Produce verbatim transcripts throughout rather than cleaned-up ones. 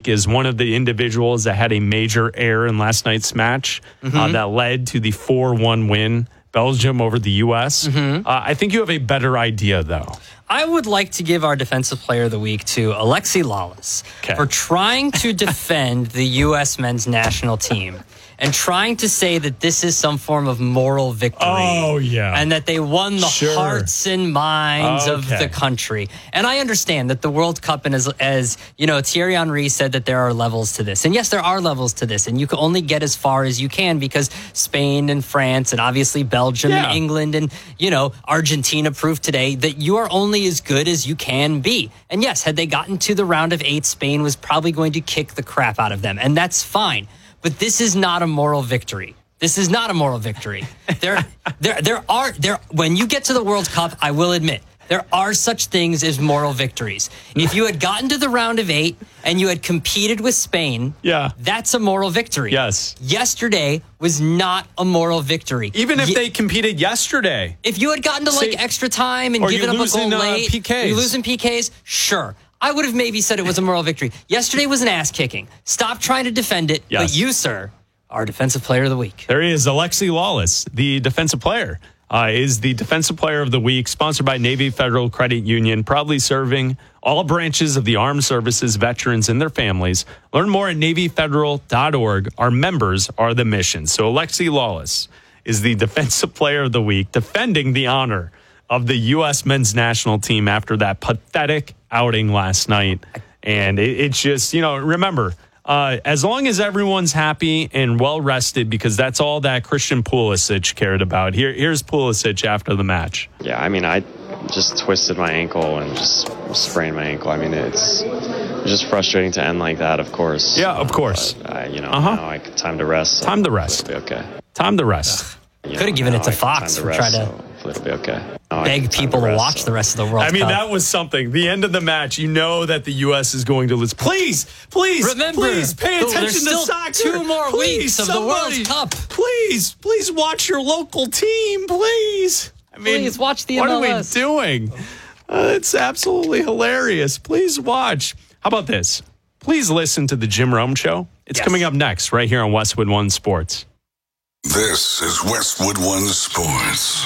week is one of the individuals that had a major error in last night's match mm-hmm. uh, that led to the four one win, Belgium over the U S. Mm-hmm. Uh, I think you have a better idea, though. I would like to give our Defensive Player of the Week to Alexi Lalas okay. for trying to defend the U S men's national team and trying to say that this is some form of moral victory. Oh, yeah. And that they won the sure. hearts and minds okay. of the country. And I understand that the World Cup, and as, as you know, Thierry Henry said that there are levels to this. And yes, there are levels to this. And you can only get as far as you can because Spain and France and obviously Belgium yeah. and England and, you know, Argentina proved today that you are only as good as you can be. And yes, had they gotten to the round of eight, Spain was probably going to kick the crap out of them. And that's fine. But this is not a moral victory. This is not a moral victory. There, there, there are there. When you get to the World Cup, I will admit there are such things as moral victories. If you had gotten to the round of eight and you had competed with Spain, yeah, that's a moral victory. Yes. Yesterday was not a moral victory. Even if Ye- they competed yesterday, if you had gotten to like Say, extra time and given up a goal uh, late, P Ks. you're losing P Ks. Sure. I would have maybe said it was a moral victory. Yesterday was an ass kicking. Stop trying to defend it. Yes. But you, sir, are Defensive Player of the Week. There he is, Alexi Lalas, the defensive player, uh, is the Defensive Player of the Week, sponsored by Navy Federal Credit Union, proudly serving all branches of the armed services, veterans, and their families. Learn more at Navy Federal dot org. Our members are the mission. So Alexi Lalas is the Defensive Player of the Week, defending the honor of the U S men's national team after that pathetic outing last night. And it, it's just, you know, remember, uh, as long as everyone's happy and well-rested, because that's all that Christian Pulisic cared about. Here, Here's Pulisic after the match. Yeah, I mean, I just twisted my ankle and just sprained my ankle. I mean, it's, it's just frustrating to end like that, of course. Yeah, of course. But, uh, you know, uh-huh. now I time to rest. So time to rest. It'll be okay. Time to rest. Could have given it to Fox to for trying to... So it'll be okay. Oh, beg people to, rest, to watch so. the rest of the World Cup. I mean, Cup. That was something. The end of the match, you know that the U S is going to lose. Please, please, Remember, please pay attention there's to still soccer. Two more please, weeks of somebody, the World Cup. Please, please watch your local team, please. I mean, please watch the what M L S. What are we doing? Uh, it's absolutely hilarious. Please watch. How about this? Please listen to the Jim Rome Show. It's yes. coming up next right here on Westwood One Sports. This is Westwood One Sports.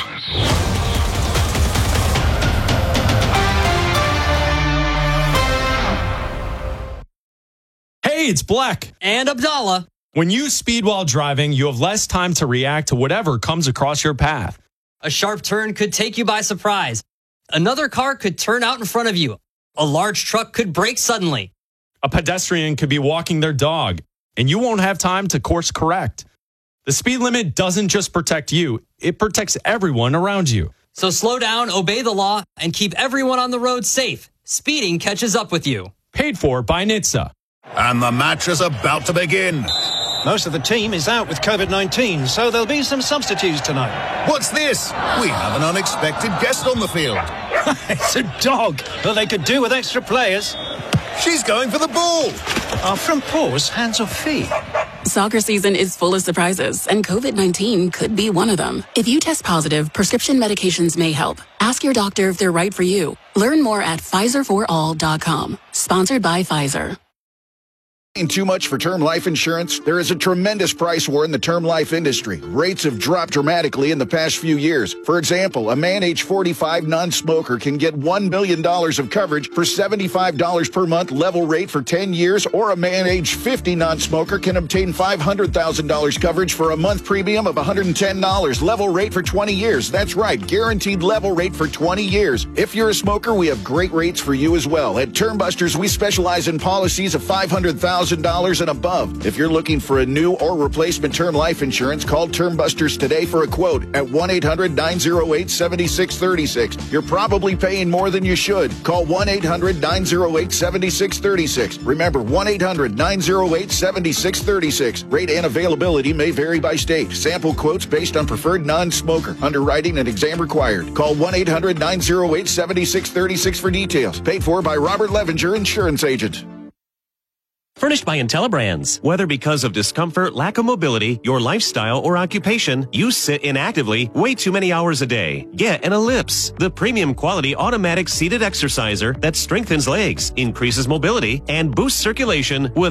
Hey, it's Black. And Abdallah. When you speed while driving, you have less time to react to whatever comes across your path. A sharp turn could take you by surprise. Another car could turn out in front of you. A large truck could brake suddenly. A pedestrian could be walking their dog, and you won't have time to course correct. The speed limit doesn't just protect you, it protects everyone around you. So slow down, obey the law, and keep everyone on the road safe. Speeding catches up with you. Paid for by N H T S A. And the match is about to begin. Most of the team is out with COVID nineteen, so there'll be some substitutes tonight. What's this? We have an unexpected guest on the field. It's a dog. Well, they could do with extra players. She's going for the ball. Are front paws hands or feet? Soccer season is full of surprises, and COVID nineteen could be one of them. If you test positive, prescription medications may help. Ask your doctor if they're right for you. Learn more at Pfizer for all dot com. Sponsored by Pfizer. Too much for term life insurance? There is a tremendous price war in the term life industry. Rates have dropped dramatically in the past few years. For example, a man age forty-five non-smoker can get one million dollars of coverage for seventy-five dollars per month level rate for ten years, or a man age fifty non-smoker can obtain five hundred thousand dollars coverage for a month premium of one hundred ten dollars level rate for twenty years. That's right, guaranteed level rate for twenty years. If you're a smoker, we have great rates for you as well. At Term Busters, we specialize in policies of five hundred thousand dollars and above. If you're looking for a new or replacement term life insurance, call Term Busters today for a quote at one eight hundred nine oh eight seven six three six. You're probably paying more than you should. Call one eight hundred nine oh eight seven six three six. Remember, one eight hundred nine oh eight seven six three six. Rate and availability may vary by state. Sample quotes based on preferred non-smoker. Underwriting and exam required. Call one eight hundred nine oh eight seven six three six for details. Paid for by Robert Levinger, Insurance Agent. Furnished by IntelliBrands. Whether because of discomfort, lack of mobility, your lifestyle, or occupation, you sit inactively way too many hours a day. Get an Ellipse, the premium quality automatic seated exerciser that strengthens legs, increases mobility, and boosts circulation with